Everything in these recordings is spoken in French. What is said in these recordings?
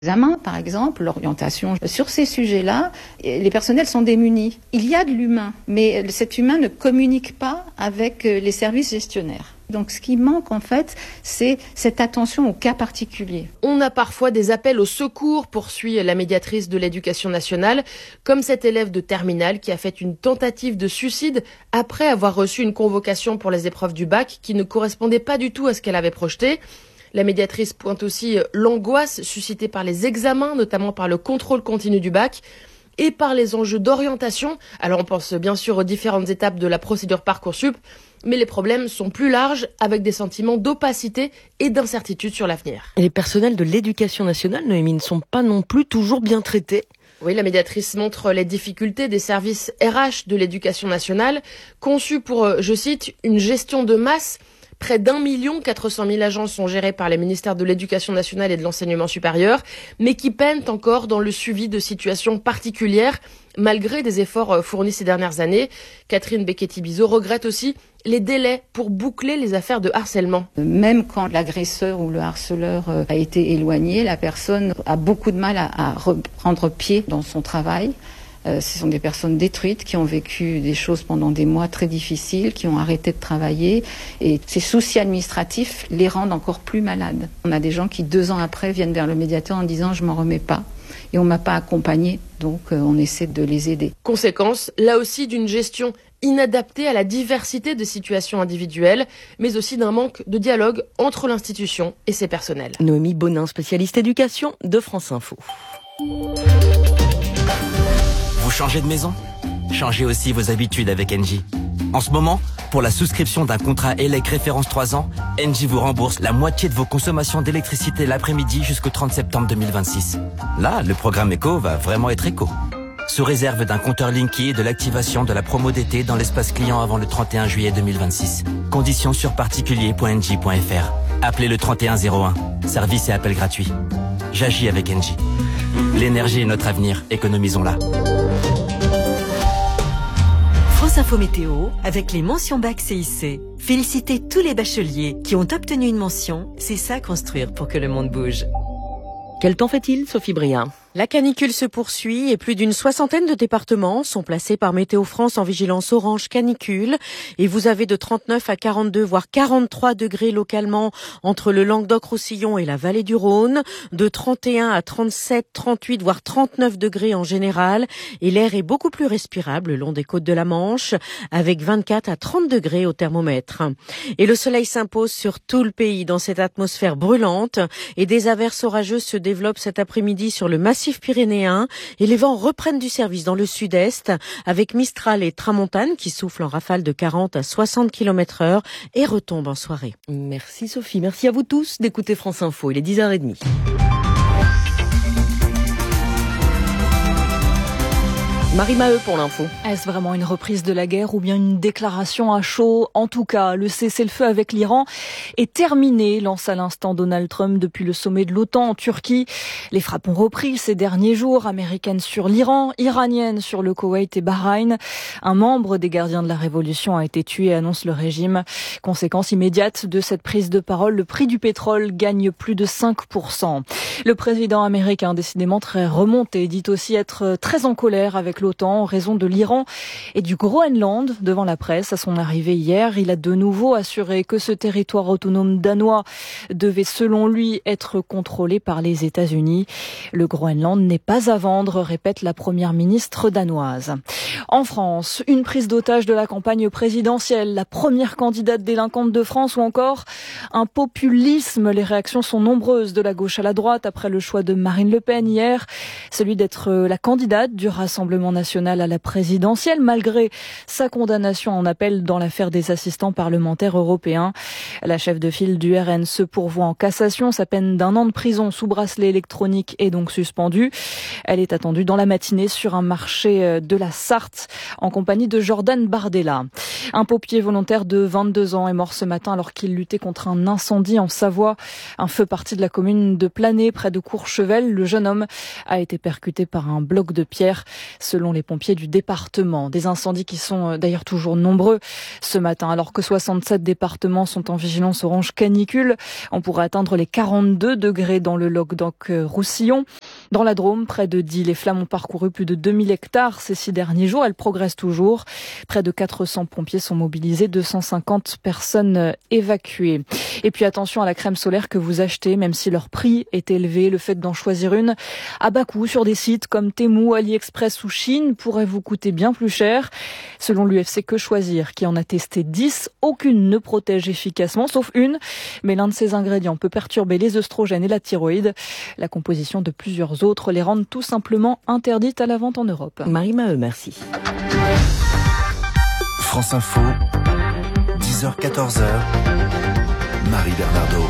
Examen, par exemple, l'orientation. Sur ces sujets-là, les personnels sont démunis. Il y a de l'humain, mais cet humain ne communique pas avec les services gestionnaires. Donc ce qui manque en fait, c'est cette attention au cas particulier. On a parfois des appels au secours, poursuit la médiatrice de l'Éducation nationale, comme cet élève de terminale qui a fait une tentative de suicide après avoir reçu une convocation pour les épreuves du bac qui ne correspondait pas du tout à ce qu'elle avait projeté. La médiatrice pointe aussi l'angoisse suscitée par les examens, notamment par le contrôle continu du bac et par les enjeux d'orientation. Alors on pense bien sûr aux différentes étapes de la procédure Parcoursup, mais les problèmes sont plus larges avec des sentiments d'opacité et d'incertitude sur l'avenir. Et les personnels de l'Éducation nationale, Noémie, ne sont pas non plus toujours bien traités. Oui, la médiatrice montre les difficultés des services RH de l'Éducation nationale, conçus pour, je cite, une gestion de masse. Près d'1 400 000 agents sont gérés par les ministères de l'Éducation nationale et de l'Enseignement supérieur, mais qui peinent encore dans le suivi de situations particulières, malgré des efforts fournis ces dernières années. Catherine Becchetti-Bizot regrette aussi les délais pour boucler les affaires de harcèlement. Même quand l'agresseur ou le harceleur a été éloigné, la personne a beaucoup de mal à reprendre pied dans son travail. Ce sont des personnes détruites qui ont vécu des choses pendant des mois très difficiles, qui ont arrêté de travailler et ces soucis administratifs les rendent encore plus malades. On a des gens qui 2 ans après viennent vers le médiateur en disant « je m'en remets pas ». Et on m'a pas accompagné, donc on essaie de les aider. Conséquence, là aussi, d'une gestion inadaptée à la diversité des situations individuelles, mais aussi d'un manque de dialogue entre l'institution et ses personnels. Noémie Bonin, spécialiste éducation de France Info. Vous changez de maison ? Changez aussi vos habitudes avec Engie. En ce moment, pour la souscription d'un contrat ELEC référence 3 ans, Engie vous rembourse la moitié de vos consommations d'électricité l'après-midi jusqu'au 30 septembre 2026. Là, le programme éco va vraiment être éco. Sous réserve d'un compteur Linky et de l'activation de la promo d'été dans l'espace client avant le 31 juillet 2026. Conditions sur particulier.engie.fr. Appelez le 3101. Service et appel gratuit. J'agis avec Engie. L'énergie est notre avenir, économisons-la. France Info Météo, avec les mentions bac CIC. Félicitez tous les bacheliers qui ont obtenu une mention. C'est ça construire pour que le monde bouge. Quel temps fait-il, Sophie Bria ? La canicule se poursuit et plus d'une 60aine de départements sont placés par Météo France en vigilance orange canicule. Et vous avez de 39 à 42, voire 43 degrés localement entre le Languedoc-Roussillon et la vallée du Rhône. De 31 à 37, 38, voire 39 degrés en général. Et l'air est beaucoup plus respirable le long des côtes de la Manche, avec 24 à 30 degrés au thermomètre. Et le soleil s'impose sur tout le pays dans cette atmosphère brûlante. Et des averses orageuses se développent cet après-midi sur le massif pyrénéen et les vents reprennent du service dans le sud-est avec Mistral et Tramontane qui soufflent en rafale de 40 à 60 km/h et retombent en soirée. Merci Sophie, merci à vous tous d'écouter France Info, il est 10h30. Marie Maheu pour l'info. Est-ce vraiment une reprise de la guerre ou bien une déclaration à chaud ? En tout cas, le cessez-le-feu avec l'Iran est terminé, lance à l'instant Donald Trump depuis le sommet de l'OTAN en Turquie. Les frappes ont repris ces derniers jours, américaines sur l'Iran, iraniennes sur le Koweït et Bahreïn. Un membre des gardiens de la révolution a été tué, annonce le régime. Conséquence immédiate de cette prise de parole, le prix du pétrole gagne plus de 5%. Le président américain, décidément très remonté, dit aussi être très en colère avec l'OTAN en raison de l'Iran et du Groenland. Devant la presse, à son arrivée hier, il a de nouveau assuré que ce territoire autonome danois devait, selon lui, être contrôlé par les États-Unis. Le Groenland n'est pas à vendre, répète la première ministre danoise. En France, une prise d'otage de la campagne présidentielle, la première candidate délinquante de France ou encore un populisme. Les réactions sont nombreuses de la gauche à la droite après le choix de Marine Le Pen hier, celui d'être la candidate du Rassemblement national à la présidentielle malgré sa condamnation en appel dans l'affaire des assistants parlementaires européens. La chef de file du RN se pourvoit en cassation. Sa peine d'1 an de prison sous bracelet électronique est donc suspendue. Elle est attendue dans la matinée sur un marché de la Sarthe en compagnie de Jordan Bardella. Un pompier volontaire de 22 ans est mort ce matin alors qu'il luttait contre un incendie en Savoie. Un feu parti de la commune de Planay près de Courchevel. Le jeune homme a été percuté par un bloc de pierre. Selon selon les pompiers du département. Des incendies qui sont d'ailleurs toujours nombreux ce matin. Alors que 67 départements sont en vigilance orange canicule, on pourrait atteindre les 42 degrés dans le Languedoc-Roussillon. Dans la Drôme, près de Die, les flammes ont parcouru plus de 2000 hectares ces 6 derniers jours. Elles progressent toujours. Près de 400 pompiers sont mobilisés, 250 personnes évacuées. Et puis attention à la crème solaire que vous achetez, même si leur prix est élevé. Le fait d'en choisir une à bas coût sur des sites comme Temu, AliExpress ou Chine pourrait vous coûter bien plus cher. Selon l'UFC Que Choisir, qui en a testé 10, aucune ne protège efficacement, sauf une. Mais l'un de ces ingrédients peut perturber les œstrogènes et la thyroïde. La composition de plusieurs autres les rendent tout simplement interdites à la vente en Europe. Marie Maheu, merci. France Info, 10h-14h, Marie Bernardo.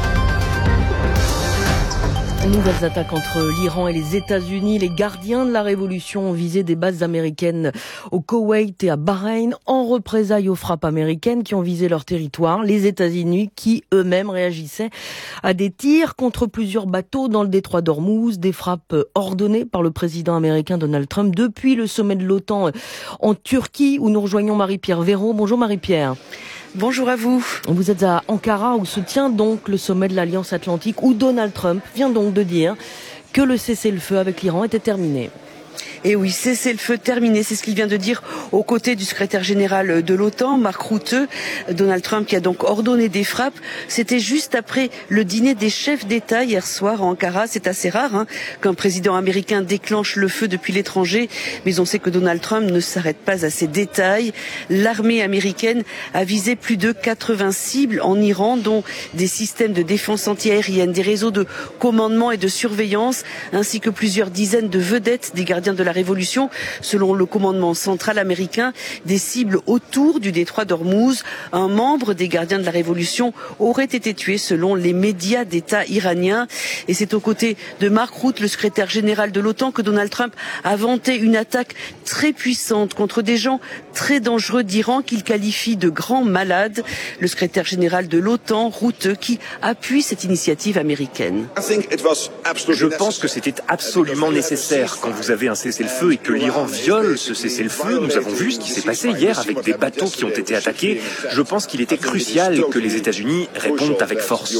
Nouvelles attaques entre l'Iran et les États-Unis. Les gardiens de la révolution ont visé des bases américaines au Koweït et à Bahreïn en représailles aux frappes américaines qui ont visé leur territoire. Les États-Unis qui eux-mêmes réagissaient à des tirs contre plusieurs bateaux dans le détroit d'Ormuz, des frappes ordonnées par le président américain Donald Trump depuis le sommet de l'OTAN en Turquie où nous rejoignons Marie-Pierre Véron. Bonjour Marie-Pierre. Bonjour à vous. Vous êtes à Ankara où se tient donc le sommet de l'Alliance Atlantique où Donald Trump vient donc de dire que le cessez-le-feu avec l'Iran était terminé. Et oui, cessez-le-feu terminé, c'est ce qu'il vient de dire aux côtés du secrétaire général de l'OTAN, Mark Rutte. Donald Trump qui a donc ordonné des frappes. C'était juste après le dîner des chefs d'État hier soir à Ankara. C'est assez rare qu'un président américain déclenche le feu depuis l'étranger. Mais on sait que Donald Trump ne s'arrête pas à ces détails. L'armée américaine a visé plus de 80 cibles en Iran, dont des systèmes de défense antiaérienne, des réseaux de commandement et de surveillance, ainsi que plusieurs dizaines de vedettes des gardiens de la Révolution, selon le commandement central américain, des cibles autour du détroit d'Ormuz. Un membre des gardiens de la Révolution aurait été tué selon les médias d'État iraniens. Et c'est aux côtés de Mark Rutte, le secrétaire général de l'OTAN, que Donald Trump a vanté une attaque très puissante contre des gens très dangereux d'Iran qu'il qualifie de grands malades. Le secrétaire général de l'OTAN, Rutte, qui appuie cette initiative américaine. Je pense que c'était absolument nécessaire quand vous avez un cessez-le-feu et que l'Iran viole ce cessez-le-feu. Nous avons vu ce qui s'est passé hier avec des bateaux qui ont été attaqués. Je pense qu'il était crucial que les États-Unis répondent avec force.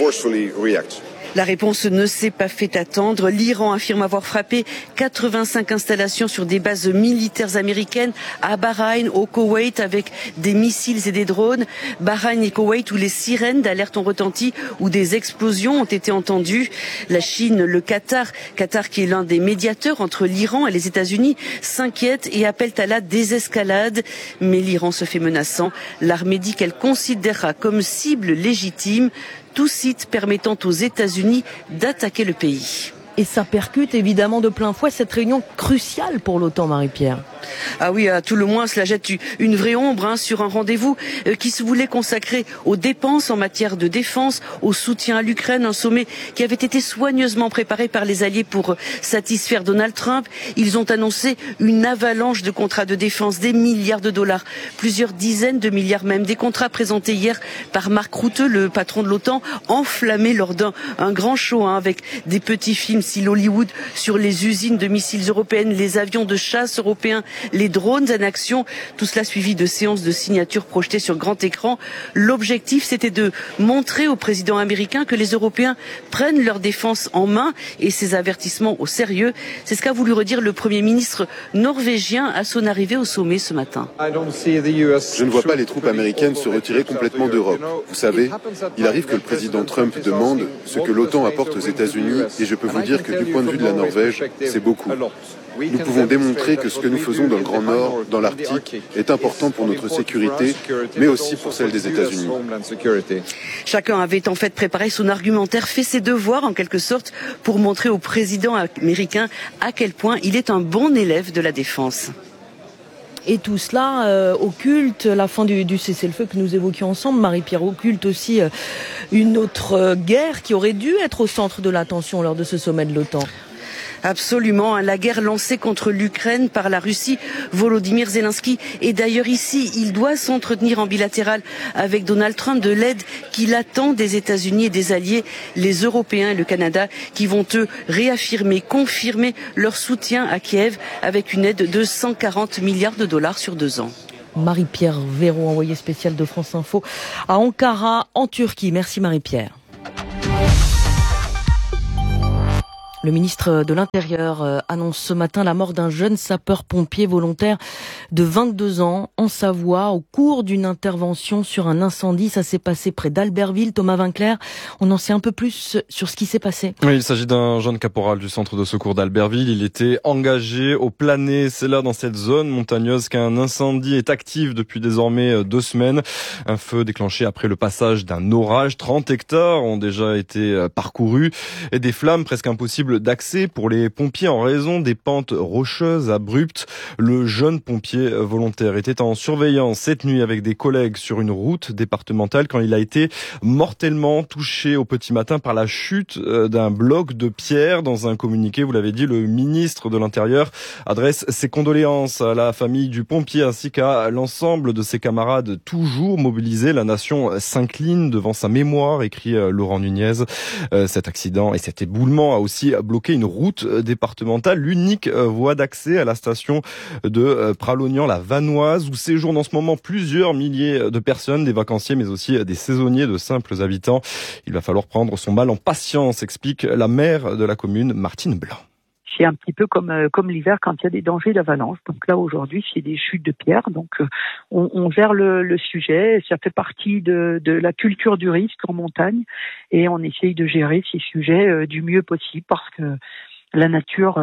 La réponse ne s'est pas fait attendre. L'Iran affirme avoir frappé 85 installations sur des bases militaires américaines à Bahreïn, au Koweït, avec des missiles et des drones. Bahreïn et Koweït où les sirènes d'alerte ont retenti, où des explosions ont été entendues. La Chine, le Qatar qui est l'un des médiateurs entre l'Iran et les États-Unis, s'inquiète et appelle à la désescalade. Mais l'Iran se fait menaçant. L'armée dit qu'elle considérera comme cible légitime tout site permettant aux États-Unis d'attaquer le pays. Et ça percute évidemment de plein fouet cette réunion cruciale pour l'OTAN, Marie-Pierre. Ah oui, à tout le moins, cela jette une vraie ombre sur un rendez-vous qui se voulait consacrer aux dépenses en matière de défense, au soutien à l'Ukraine, un sommet qui avait été soigneusement préparé par les alliés pour satisfaire Donald Trump. Ils ont annoncé une avalanche de contrats de défense, des milliards de dollars, plusieurs dizaines de milliards même, des contrats présentés hier par Mark Rutte, le patron de l'OTAN, enflammé lors d'un grand show avec des petits films style Hollywood sur les usines de missiles européennes, les avions de chasse européens, les drones en action, tout cela suivi de séances de signature projetées sur grand écran. L'objectif, c'était de montrer au président américain que les Européens prennent leur défense en main et ces avertissements au sérieux. C'est ce qu'a voulu redire le Premier ministre norvégien à son arrivée au sommet ce matin. Je ne vois pas les troupes américaines se retirer complètement d'Europe. Vous savez, il arrive que le président Trump demande ce que l'OTAN apporte aux États-Unis et je peux vous dire que du point de vue de la Norvège, c'est beaucoup. Nous pouvons démontrer que ce que nous faisons dans le Grand Nord, dans l'Arctique, est important pour notre sécurité, mais aussi pour celle des États-Unis. Chacun avait en fait préparé son argumentaire, fait ses devoirs en quelque sorte, pour montrer au président américain à quel point il est un bon élève de la défense. Et tout cela occulte la fin du cessez-le-feu que nous évoquions ensemble. Marie-Pierre, occulte aussi une autre guerre qui aurait dû être au centre de l'attention lors de ce sommet de l'OTAN. Absolument, la guerre lancée contre l'Ukraine par la Russie, Volodymyr Zelensky est d'ailleurs ici. Il doit s'entretenir en bilatéral avec Donald Trump de l'aide qu'il attend des États-Unis et des alliés, les Européens et le Canada, qui vont eux réaffirmer, confirmer leur soutien à Kiev avec une aide de 140 milliards de dollars sur 2 ans. Marie-Pierre Véraud, envoyée spéciale de France Info à Ankara, en Turquie. Merci Marie-Pierre. Le ministre de l'Intérieur annonce ce matin la mort d'un jeune sapeur-pompier volontaire de 22 ans en Savoie au cours d'une intervention sur un incendie. Ça s'est passé près d'Albertville. Thomas Vinclair, on en sait un peu plus sur ce qui s'est passé. Oui, il s'agit d'un jeune caporal du centre de secours d'Albertville. Il était engagé au Plané. C'est là, dans cette zone montagneuse, qu'un incendie est actif depuis désormais 2 semaines. Un feu déclenché après le passage d'un orage. 30 hectares ont déjà été parcourus et des flammes presque impossibles d'accès pour les pompiers en raison des pentes rocheuses abruptes. Le jeune pompier volontaire était en surveillance cette nuit avec des collègues sur une route départementale quand il a été mortellement touché au petit matin par la chute d'un bloc de pierre. Dans un communiqué, vous l'avez dit, le ministre de l'Intérieur adresse ses condoléances à la famille du pompier ainsi qu'à l'ensemble de ses camarades toujours mobilisés. La nation s'incline devant sa mémoire, écrit Laurent Nunez. Cet accident et cet éboulement a aussi bloqué une route départementale, l'unique voie d'accès à la station de Pralognan-la-Vanoise, où séjournent en ce moment plusieurs milliers de personnes, des vacanciers mais aussi des saisonniers, de simples habitants. Il va falloir prendre son mal en patience, explique la maire de la commune, Martine Blanc. C'est un petit peu comme l'hiver quand il y a des dangers d'avalanche. Donc là, aujourd'hui, c'est des chutes de pierres. Donc on gère le sujet. Ça fait partie de la culture du risque en montagne. Et on essaye de gérer ces sujets du mieux possible parce que la nature,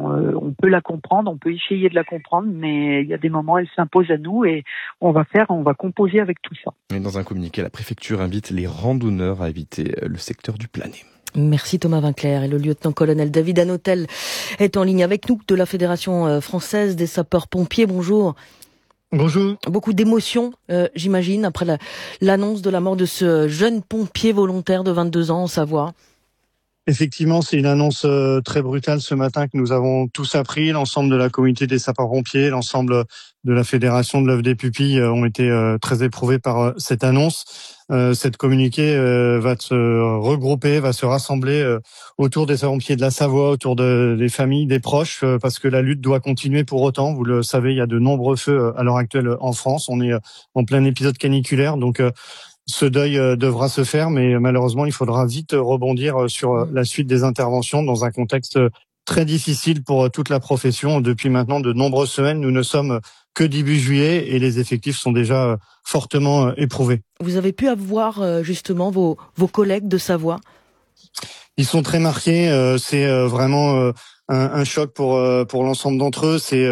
on peut la comprendre, on peut essayer de la comprendre, mais il y a des moments, elle s'impose à nous et on va composer avec tout ça. Et dans un communiqué, la préfecture invite les randonneurs à éviter le secteur du Plané. Merci Thomas Vinclair. Et le lieutenant-colonel David Hanotel est en ligne avec nous de la Fédération française des sapeurs-pompiers. Bonjour. Bonjour. Beaucoup d'émotions, j'imagine, après l'annonce de la mort de ce jeune pompier volontaire de 22 ans en Savoie. Effectivement, c'est une annonce très brutale ce matin que nous avons tous appris. L'ensemble de la communauté des sapeurs-pompiers, l'ensemble de la fédération de l'œuvre des pupilles ont été très éprouvés par cette annonce. Cette communiqué va se regrouper, va se rassembler autour des sapeurs-pompiers de la Savoie, autour des familles, des proches, parce que la lutte doit continuer pour autant. Vous le savez, il y a de nombreux feux à l'heure actuelle en France. On est en plein épisode caniculaire, donc ce deuil devra se faire, mais malheureusement, il faudra vite rebondir sur la suite des interventions dans un contexte très difficile pour toute la profession. Depuis maintenant de nombreuses semaines, nous ne sommes que début juillet et les effectifs sont déjà fortement éprouvés. Vous avez pu avoir justement vos collègues de Savoie? Ils sont très marqués. C'est vraiment un choc pour l'ensemble d'entre eux. C'est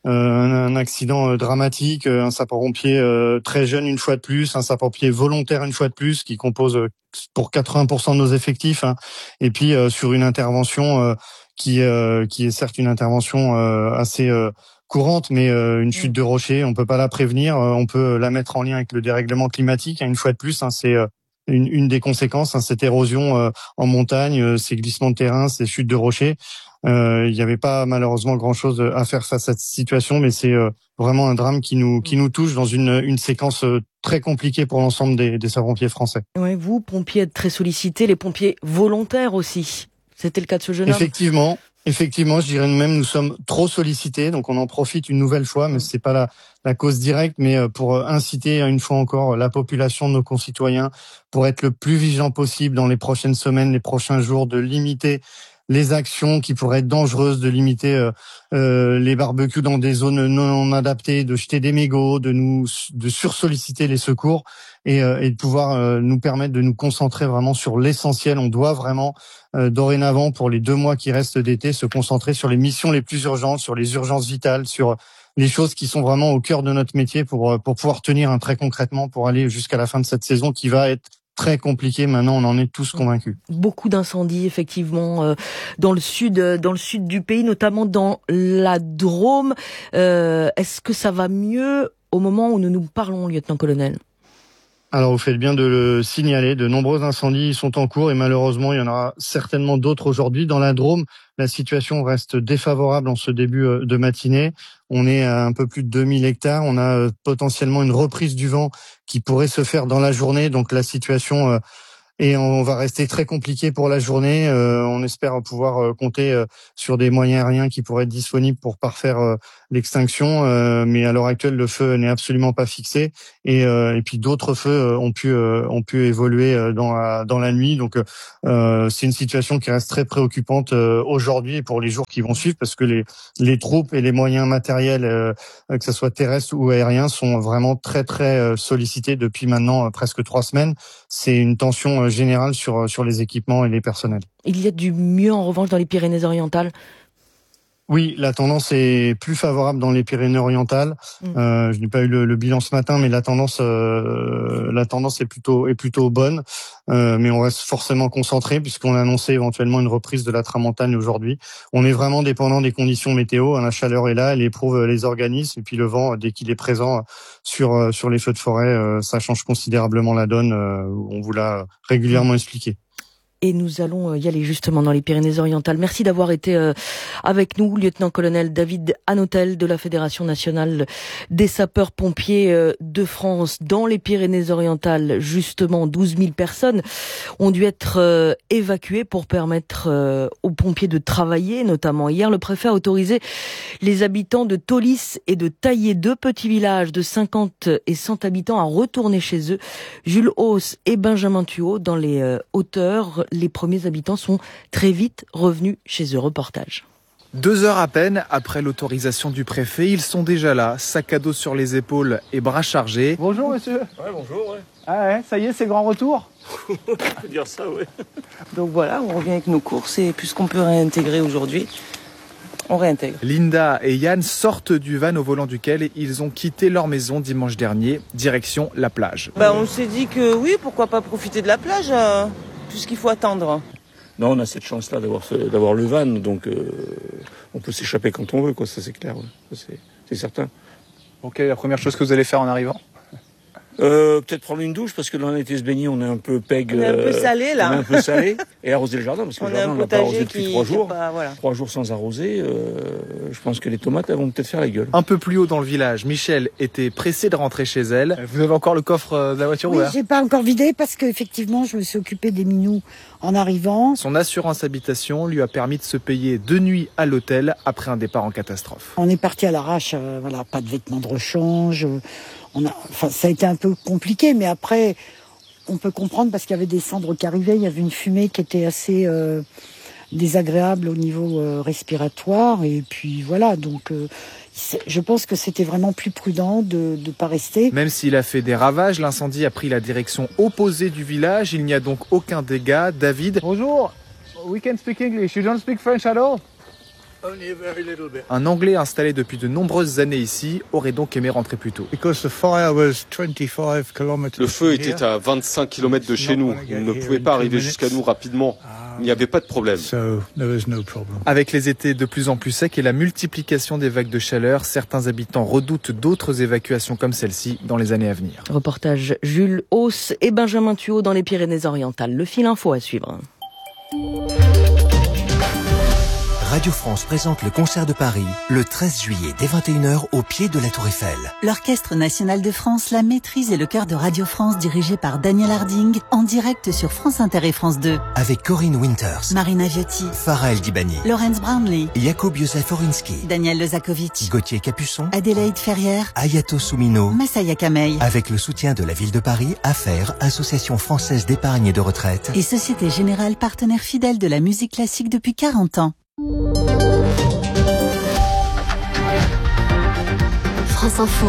un accident dramatique, un sapeur-pompier très jeune une fois de plus, un sapeur-pompier volontaire une fois de plus, qui compose pour 80% de nos effectifs, hein. Et puis sur une intervention qui est certes une intervention assez courante, mais une chute de rocher, on peut pas la prévenir, on peut la mettre en lien avec le dérèglement climatique, hein, une fois de plus, hein, c'est une des conséquences, hein, cette érosion en montagne, ces glissements de terrain, ces chutes de rochers. Il n'y avait pas malheureusement grand-chose à faire face à cette situation, mais c'est vraiment un drame qui nous touche dans une séquence très compliquée pour l'ensemble des sapeurs-pompiers français. Ouais, vous, pompiers, êtes très sollicités, les pompiers volontaires aussi. C'était le cas de ce jeune homme. Effectivement, je dirais même nous sommes trop sollicités, donc on en profite une nouvelle fois, mais c'est pas la cause directe, mais pour inciter une fois encore la population, nos concitoyens, pour être le plus vigilant possible dans les prochaines semaines, les prochains jours, de limiter les actions qui pourraient être dangereuses, de limiter les barbecues dans des zones non adaptées, de jeter des mégots, de sursolliciter les secours et de pouvoir nous permettre de nous concentrer vraiment sur l'essentiel. On doit vraiment dorénavant, pour les 2 mois qui restent d'été, se concentrer sur les missions les plus urgentes, sur les urgences vitales, sur les choses qui sont vraiment au cœur de notre métier pour pouvoir tenir très concrètement pour aller jusqu'à la fin de cette saison qui va être très compliqué. Maintenant, on en est tous convaincus. Beaucoup d'incendies, effectivement, dans le sud du pays, notamment dans la Drôme. Est-ce que ça va mieux au moment où nous nous parlons, lieutenant-colonel ? Alors, vous faites bien de le signaler. De nombreux incendies sont en cours et malheureusement, il y en aura certainement d'autres aujourd'hui. Dans la Drôme, la situation reste défavorable en ce début de matinée. On est à un peu plus de 2000 hectares. On a potentiellement une reprise du vent qui pourrait se faire dans la journée. Donc, la situation et on va rester très compliqué pour la journée. On espère pouvoir compter sur des moyens aériens qui pourraient être disponibles pour parfaire l'extinction. Mais à l'heure actuelle, le feu n'est absolument pas fixé. Et puis d'autres feux ont pu évoluer dans la nuit. Donc c'est une situation qui reste très préoccupante aujourd'hui et pour les jours qui vont suivre, parce que les troupes et les moyens matériels, que ce soit terrestres ou aériens, sont vraiment très très sollicités depuis maintenant presque 3 semaines. C'est une tension générale sur les équipements et les personnels. Il y a du mieux en revanche dans les Pyrénées-Orientales? Oui, la tendance est plus favorable dans les Pyrénées-Orientales. Je n'ai pas eu le bilan ce matin, mais la tendance est plutôt bonne. Mais on reste forcément concentré puisqu'on a annoncé éventuellement une reprise de la tramontane aujourd'hui. On est vraiment dépendant des conditions météo. La chaleur est là, elle éprouve les organismes, et puis le vent, dès qu'il est présent sur les feux de forêt, ça change considérablement la donne. On vous l'a régulièrement expliqué. Et nous allons y aller justement dans les Pyrénées-Orientales. Merci d'avoir été avec nous, lieutenant-colonel David Hanotel de la Fédération nationale des sapeurs-pompiers de France. Dans les Pyrénées-Orientales, justement, 12 000 personnes ont dû être évacuées pour permettre aux pompiers de travailler. Notamment hier, le préfet a autorisé les habitants de Tolis et de Taillé, 2 petits villages de 50 et 100 habitants, à retourner chez eux. Jules Hauss et Benjamin Thuot dans les hauteurs. Les premiers habitants sont très vite revenus chez eux. Reportage. 2 heures à peine après l'autorisation du préfet, ils sont déjà là, sac à dos sur les épaules et bras chargés. Bonjour monsieur. Ouais, bonjour, ouais. Ah ouais, ça y est, c'est grand retour. On peut dire ça, ouais. Donc voilà, on revient avec nos courses et puisqu'on peut réintégrer aujourd'hui, on réintègre. Linda et Yann sortent du van au volant duquel ils ont quitté leur maison dimanche dernier, direction la plage. On s'est dit que oui, pourquoi pas profiter de la plage puisqu'il faut attendre. Non, on a cette chance-là d'avoir le van, donc on peut s'échapper quand on veut, quoi. Ça c'est clair, ouais. C'est certain. Ok, la première chose que vous allez faire en arrivant? Peut-être prendre une douche, parce que dans l'été se baigner, on est un peu peg. On est un peu salé, là. On est un peu salé. Et arroser le jardin, parce que le jardin, on n'a pas arrosé depuis 3 jours. Voilà. 3 jours sans arroser, je pense que les tomates, elles vont peut-être faire la gueule. Un peu plus haut dans le village, Michel était pressée de rentrer chez elle. Vous avez encore le coffre de la voiture ouvert? Oui, j'ai pas encore vidé parce qu'effectivement, je me suis occupée des minous en arrivant. Son assurance habitation lui a permis de se payer 2 nuits à l'hôtel après un départ en catastrophe. On est parti à l'arrache, pas de vêtements de rechange. Ça a été un peu compliqué, mais après, on peut comprendre parce qu'il y avait des cendres qui arrivaient, il y avait une fumée qui était assez désagréable au niveau respiratoire, et puis voilà, donc je pense que c'était vraiment plus prudent de ne pas rester. Même s'il a fait des ravages, l'incendie a pris la direction opposée du village, il n'y a donc aucun dégât. David. Bonjour, we can speak English, you don't speak French at all? Un Anglais installé depuis de nombreuses années ici aurait donc aimé rentrer plus tôt. Le feu était à 25 km de chez nous. Il ne pouvait pas arriver jusqu'à nous rapidement. Il n'y avait pas de problème. Avec les étés de plus en plus secs et la multiplication des vagues de chaleur, certains habitants redoutent d'autres évacuations comme celle-ci dans les années à venir. Reportage Jules Hauss et Benjamin Thuot dans les Pyrénées-Orientales. Le fil info à suivre. Radio France présente le concert de Paris le 13 juillet dès 21h au pied de la Tour Eiffel. L'Orchestre National de France, la maîtrise et le chœur de Radio France dirigé par Daniel Harding en direct sur France Inter et France 2. Avec Corinne Winters, Marina Viotti, Farah El Dibani, Laurence Brownlee, Jakub Józef Oriński, Daniel Lezakovic, Gauthier Capuçon, Adélaïde Ferrière, Ayato Soumino, Massaya Kamei. Avec le soutien de la ville de Paris, AFFAIRE, Association française d'épargne et de retraite. Et Société Générale, partenaire fidèle de la musique classique depuis 40 ans. France Info,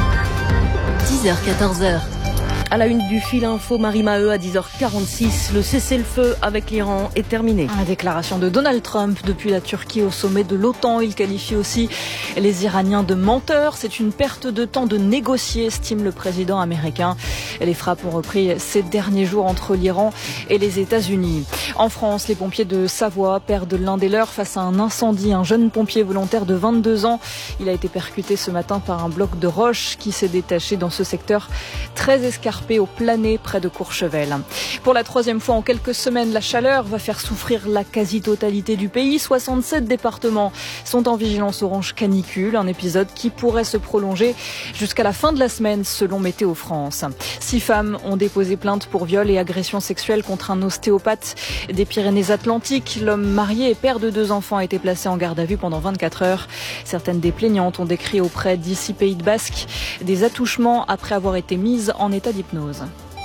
10h-14h. À la une du fil info, Marie Maheu à 10h46. Le cessez-le-feu avec l'Iran est terminé. La déclaration de Donald Trump depuis la Turquie au sommet de l'OTAN. Il qualifie aussi les Iraniens de menteurs. C'est une perte de temps de négocier, estime le président américain. Les frappes ont repris ces derniers jours entre l'Iran et les États-Unis. En France, les pompiers de Savoie perdent l'un des leurs face à un incendie. Un jeune pompier volontaire de 22 ans. Il a été percuté ce matin par un bloc de roches qui s'est détaché dans ce secteur très escarpé escarpée au Plané près de Courchevel. Pour la troisième fois en quelques semaines, la chaleur va faire souffrir la quasi-totalité du pays. 67 départements sont en vigilance orange canicule, un épisode qui pourrait se prolonger jusqu'à la fin de la semaine selon Météo France. 6 femmes ont déposé plainte pour viol et agression sexuelle contre un ostéopathe des Pyrénées-Atlantiques. L'homme marié et père de 2 enfants a été placé en garde à vue pendant 24 heures. Certaines des plaignantes ont décrit auprès d'ici Pays de Basque des attouchements après avoir été mises en état d'hypnose.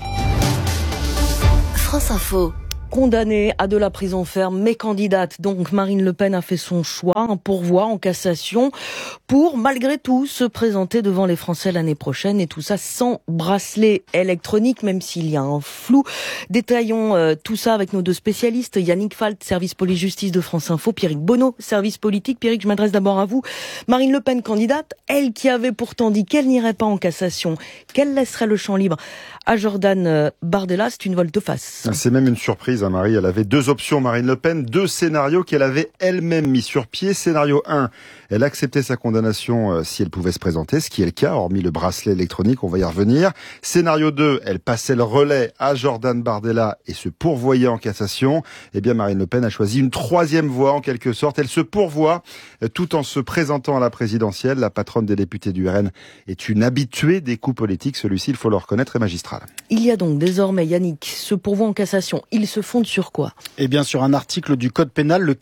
France Info. Condamnée à de la prison ferme, mais candidate. Donc Marine Le Pen a fait son choix, un pourvoi en cassation pour, malgré tout, se présenter devant les Français l'année prochaine. Et tout ça sans bracelet électronique, même s'il y a un flou. Détaillons tout ça avec nos 2 spécialistes. Yannick Falt, service police-justice de France Info. Pierrick Bonneau, service politique. Pierrick, je m'adresse d'abord à vous. Marine Le Pen, candidate, elle qui avait pourtant dit qu'elle n'irait pas en cassation, qu'elle laisserait le champ libre à Jordan Bardella, c'est une volte-face. C'est même une surprise, hein, Marie. Elle avait 2 options, Marine Le Pen, 2 scénarios qu'elle avait elle-même mis sur pied. Scénario 1, elle acceptait sa condamnation si elle pouvait se présenter, ce qui est le cas, hormis le bracelet électronique, on va y revenir. Scénario 2, elle passait le relais à Jordan Bardella et se pourvoyait en cassation. Eh bien, Marine Le Pen a choisi une 3e voie, en quelque sorte. Elle se pourvoit tout en se présentant à la présidentielle. La patronne des députés du RN est une habituée des coups politiques. Celui-ci, il faut le reconnaître, est magistral. Il y a donc désormais, Yannick, ce pourvoi en cassation. Il se fonde sur quoi ? Eh bien, sur un article du Code pénal, le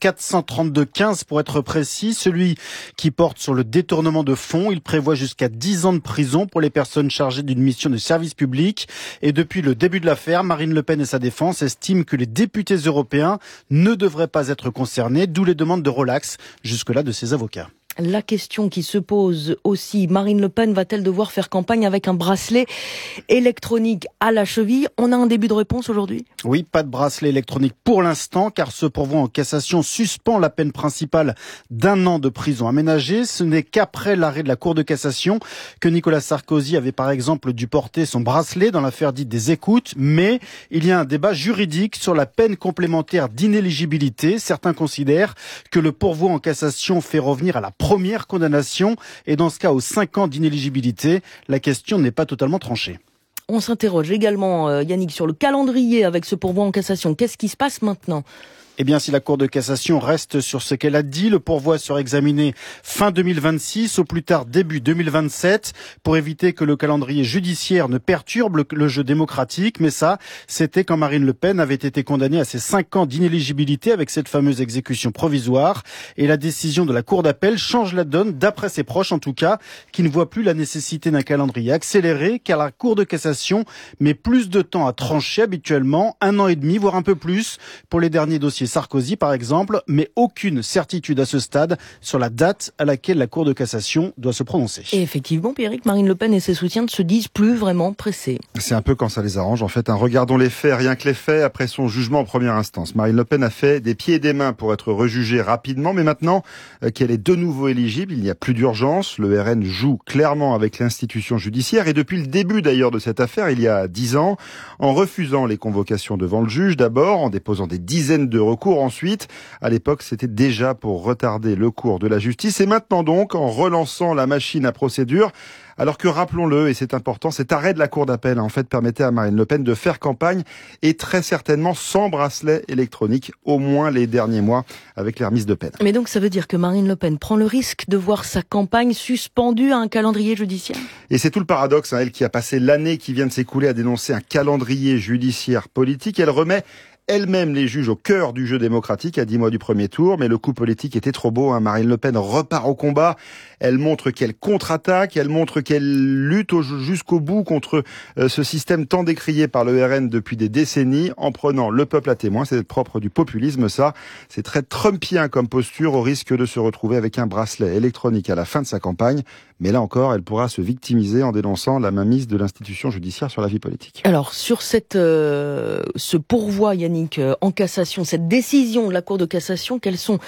432-15 pour être précis, celui qui porte sur le détournement de fonds. Il prévoit jusqu'à 10 ans de prison pour les personnes chargées d'une mission de service public. Et depuis le début de l'affaire, Marine Le Pen et sa défense estiment que les députés européens ne devraient pas être concernés, d'où les demandes de relax jusque-là de ses avocats. La question qui se pose aussi, Marine Le Pen va-t-elle devoir faire campagne avec un bracelet électronique à la cheville ? On a un début de réponse aujourd'hui ? Oui, pas de bracelet électronique pour l'instant, car ce pourvoi en cassation suspend la peine principale d'1 an de prison aménagée. Ce n'est qu'après l'arrêt de la Cour de cassation que Nicolas Sarkozy avait par exemple dû porter son bracelet dans l'affaire dite des écoutes. Mais il y a un débat juridique sur la peine complémentaire d'inéligibilité. Certains considèrent que le pourvoi en cassation fait revenir à la première condamnation et dans ce cas aux 5 ans d'inéligibilité. La question n'est pas totalement tranchée. On s'interroge également, Yannick, sur le calendrier avec ce pourvoi en cassation. Qu'est-ce qui se passe maintenant ? Eh bien, si la Cour de cassation reste sur ce qu'elle a dit, le pourvoi sera examiné fin 2026, au plus tard début 2027, pour éviter que le calendrier judiciaire ne perturbe le jeu démocratique. Mais ça, c'était quand Marine Le Pen avait été condamnée à ses 5 ans d'inéligibilité avec cette fameuse exécution provisoire. Et la décision de la Cour d'appel change la donne, d'après ses proches en tout cas, qui ne voient plus la nécessité d'un calendrier accéléré, car la Cour de cassation met plus de temps à trancher habituellement, 1 an et demi, voire un peu plus, pour les derniers dossiers Sarkozy par exemple, mais aucune certitude à ce stade sur la date à laquelle la Cour de cassation doit se prononcer. Et effectivement, Pierrick, Marine Le Pen et ses soutiens ne se disent plus vraiment pressés. C'est un peu quand ça les arrange en fait. Regardons les faits, rien que les faits. Après son jugement en première instance, Marine Le Pen a fait des pieds et des mains pour être rejugée rapidement, mais maintenant qu'elle est de nouveau éligible, il n'y a plus d'urgence. Le RN joue clairement avec l'institution judiciaire et depuis le début d'ailleurs de cette affaire, il y a 10 ans, en refusant les convocations devant le juge d'abord, en déposant des dizaines de recours ensuite. À l'époque, c'était déjà pour retarder le cours de la justice et maintenant donc en relançant la machine à procédure. Alors que, rappelons-le, et c'est important, cet arrêt de la Cour d'appel en fait permettait à Marine Le Pen de faire campagne et très certainement sans bracelet électronique, au moins les derniers mois avec les remises de peine. Mais donc ça veut dire que Marine Le Pen prend le risque de voir sa campagne suspendue à un calendrier judiciaire ? Et c'est tout le paradoxe, elle qui a passé l'année qui vient de s'écouler à dénoncer un calendrier judiciaire politique, elle remet elle-même les juges au cœur du jeu démocratique à 10 mois du premier tour, mais le coup politique était trop beau. Marine Le Pen repart au combat. Elle montre qu'elle contre-attaque, elle montre qu'elle lutte jusqu'au bout contre ce système tant décrié par le RN depuis des décennies, en prenant le peuple à témoin. C'est propre du populisme, ça. C'est très trumpien comme posture, au risque de se retrouver avec un bracelet électronique à la fin de sa campagne. Mais là encore, elle pourra se victimiser en dénonçant la mainmise de l'institution judiciaire sur la vie politique. Alors, sur ce pourvoi, Yannick, en cassation, cette décision de la Cour de cassation, quelles sont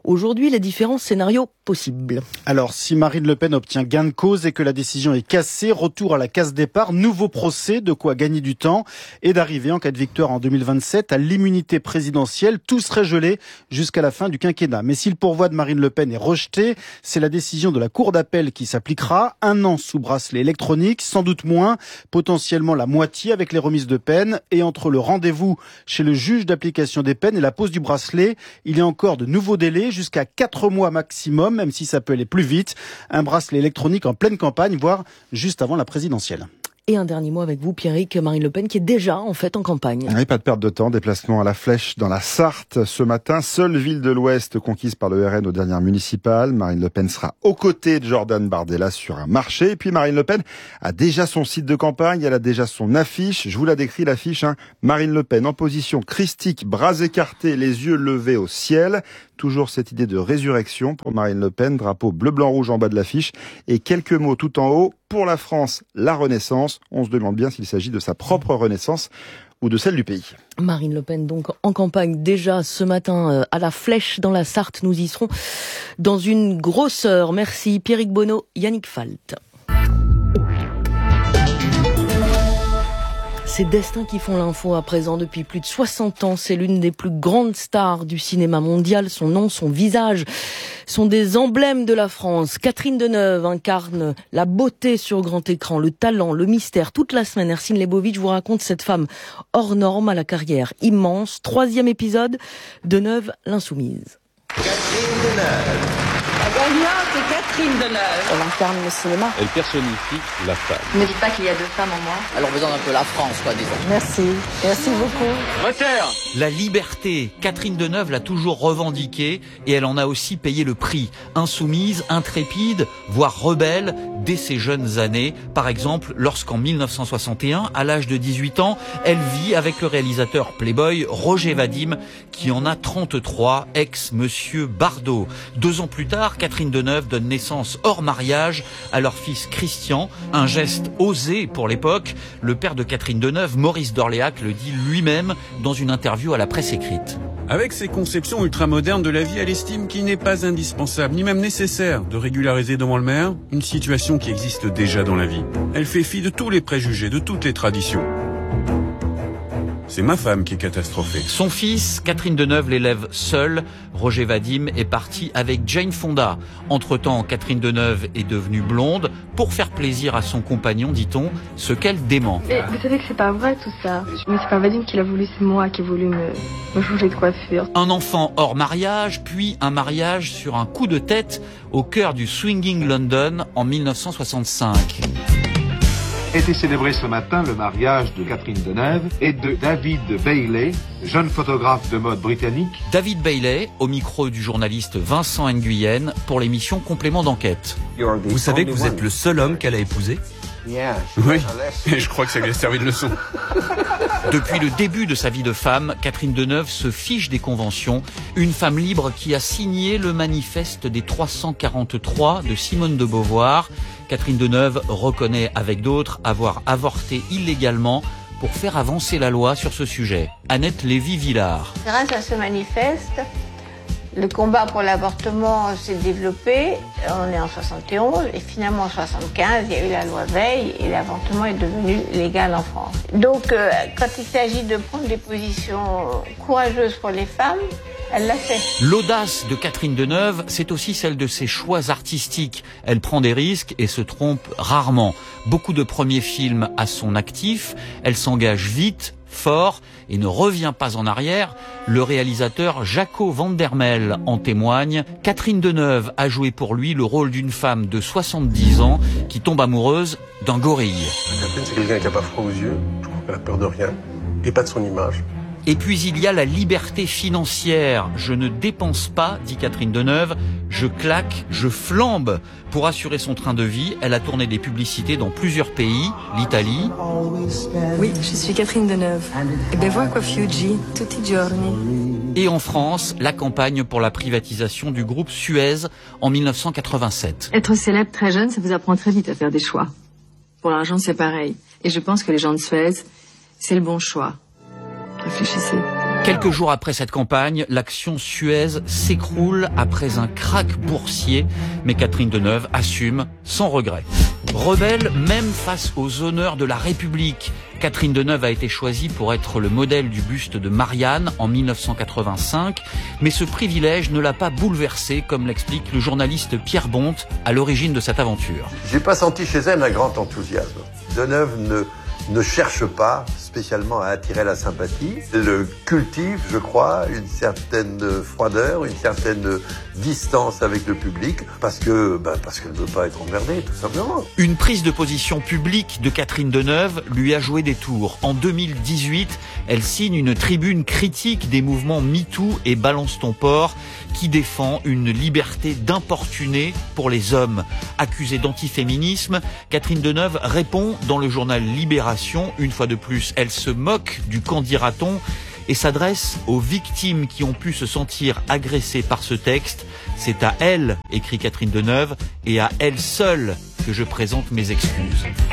aujourd'hui les différents scénarios possibles. Alors, si Marine Le Pen obtient gain de cause et que la décision est cassée, retour à la case départ, nouveau procès, de quoi gagner du temps et d'arriver en cas de victoire en 2027 à l'immunité présidentielle. Tout serait gelé jusqu'à la fin du quinquennat. Mais si le pourvoi de Marine Le Pen est rejeté, c'est la décision de la Cour d'appel qui s'appliquera. 1 an sous bracelet électronique, sans doute moins, potentiellement la moitié avec les remises de peine. Et entre le rendez-vous chez le juge d'application des peines et la pose du bracelet, il y a encore de nouveaux délais, jusqu'à 4 mois maximum, même si ça peut aller plus vite. Un bracelet électronique en pleine campagne, voire juste avant la présidentielle. Et un dernier mot avec vous, Pierrick, Marine Le Pen qui est déjà en fait en campagne. Oui, pas de perte de temps, déplacement à la Flèche dans la Sarthe ce matin, seule ville de l'Ouest conquise par le RN aux dernières municipales. Marine Le Pen sera aux côtés de Jordan Bardella sur un marché. Et puis Marine Le Pen a déjà son site de campagne, elle a déjà son affiche. Je vous la décris l'affiche, Marine Le Pen en position christique, bras écartés, les yeux levés au ciel. Toujours cette idée de résurrection pour Marine Le Pen, drapeau bleu, blanc, rouge en bas de l'affiche et quelques mots tout en haut. Pour la France, la Renaissance. On se demande bien s'il s'agit de sa propre Renaissance ou de celle du pays. Marine Le Pen donc en campagne déjà ce matin à la Flèche dans la Sarthe. Nous y serons dans une grosse heure. Merci Pierrick Bonneau, Yannick Falt. C'est Destin qui font l'info à présent depuis plus de 60 ans. C'est l'une des plus grandes stars du cinéma mondial. Son nom, son visage sont des emblèmes de la France. Catherine Deneuve incarne la beauté sur grand écran, le talent, le mystère. Toute la semaine, Ercine Lebovitch vous raconte cette femme hors norme à la carrière immense. 3e épisode, Deneuve l'insoumise. Catherine Deneuve. La gagnante est Catherine Deneuve. Elle incarne le cinéma. Elle personnifie la femme. Ne me dites pas qu'il y a 2 femmes en moi. Elle représente un peu la France, quoi, disons. Merci. Merci beaucoup. Moteur. La liberté, Catherine Deneuve l'a toujours revendiquée et elle en a aussi payé le prix. Insoumise, intrépide, voire rebelle dès ses jeunes années. Par exemple, lorsqu'en 1961, à l'âge de 18 ans, elle vit avec le réalisateur Playboy Roger Vadim, qui en a 33, ex-monsieur Bardot. 2 ans plus tard, Catherine Deneuve donne naissance hors mariage à leur fils Christian, un geste osé pour l'époque. Le père de Catherine Deneuve, Maurice d'Orléac, le dit lui-même dans une interview à la presse écrite. Avec ses conceptions ultramodernes de la vie, elle estime qu'il n'est pas indispensable, ni même nécessaire, de régulariser devant le maire une situation qui existe déjà dans la vie. Elle fait fi de tous les préjugés, de toutes les traditions. C'est ma femme qui est catastrophée. Son fils, Catherine Deneuve, l'élève seul. Roger Vadim est parti avec Jane Fonda. Entre-temps, Catherine Deneuve est devenue blonde pour faire plaisir à son compagnon, dit-on, ce qu'elle dément. Mais vous savez que c'est pas vrai tout ça. Mais c'est pas Vadim qui l'a voulu, c'est moi qui ai voulu me changer de coiffure. Un enfant hors mariage, puis un mariage sur un coup de tête au cœur du swinging London en 1965. A été célébré ce matin le mariage de Catherine Deneuve et de David Bailey, jeune photographe de mode britannique. David Bailey, au micro du journaliste Vincent Nguyen pour l'émission Complément d'enquête. Vous savez que vous êtes le seul homme qu'elle a épousé ? Oui, et je crois que ça lui a servi de leçon. Depuis le début de sa vie de femme, Catherine Deneuve se fiche des conventions. Une femme libre qui a signé le manifeste des 343 de Simone de Beauvoir. Catherine Deneuve reconnaît avec d'autres avoir avorté illégalement pour faire avancer la loi sur ce sujet. Annette Lévy-Villard. Grâce à ce manifeste, le combat pour l'avortement s'est développé. On est en 71 et finalement en 75, il y a eu la loi Veil et l'avortement est devenu légal en France. Donc quand il s'agit de prendre des positions courageuses pour les femmes, elle l'a fait. L'audace de Catherine Deneuve, c'est aussi celle de ses choix artistiques. Elle prend des risques et se trompe rarement. Beaucoup de premiers films à son actif. Elle s'engage vite, fort et ne revient pas en arrière. Le réalisateur Jaco van der Mel en témoigne. Catherine Deneuve a joué pour lui le rôle d'une femme de 70 ans qui tombe amoureuse d'un gorille. Catherine, c'est quelqu'un qui n'a pas froid aux yeux. Je crois qu'elle a peur de rien et pas de son image. Et puis il y a la liberté financière. Je ne dépense pas, dit Catherine Deneuve, je claque, je flambe. Pour assurer son train de vie, elle a tourné des publicités dans plusieurs pays, l'Italie. Oui, je suis Catherine Deneuve. E bevo qua Fiuggi tutti i giorni. Et en France, la campagne pour la privatisation du groupe Suez en 1987. Être célèbre très jeune, ça vous apprend très vite à faire des choix. Pour l'argent, c'est pareil. Et je pense que les gens de Suez, c'est le bon choix. Réfléchissez. Quelques jours après cette campagne, l'action Suez s'écroule après un krach boursier, mais Catherine Deneuve assume sans regret. Rebelle même face aux honneurs de la République. Catherine Deneuve a été choisie pour être le modèle du buste de Marianne en 1985, mais ce privilège ne l'a pas bouleversée, comme l'explique le journaliste Pierre Bonte à l'origine de cette aventure. J'ai pas senti chez elle un grand enthousiasme. Deneuve ne cherche pas spécialement à attirer la sympathie. Elle cultive, je crois, une certaine froideur, une certaine distance avec le public, parce qu'elle ne veut pas être emmerdée, tout simplement. Une prise de position publique de Catherine Deneuve lui a joué des tours. En 2018, elle signe une tribune critique des mouvements MeToo et Balance ton porc, qui défend une liberté d'importuner pour les hommes. Accusée d'antiféminisme, Catherine Deneuve répond dans le journal Libération. Une fois de plus, elle se moque du qu'en dira-t-on et s'adresse aux victimes qui ont pu se sentir agressées par ce texte. C'est à elle, écrit Catherine Deneuve, et à elle seule que je présente mes excuses.